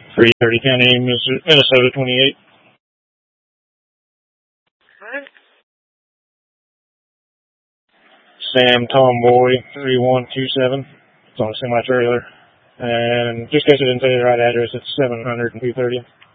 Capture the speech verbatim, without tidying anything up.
three thirty County, Minnesota twenty-eight. Alright. Sam Tomboy three one two seven. It's on a semi-trailer. And just in case I didn't say the right address, it's seven hundred and two thirty.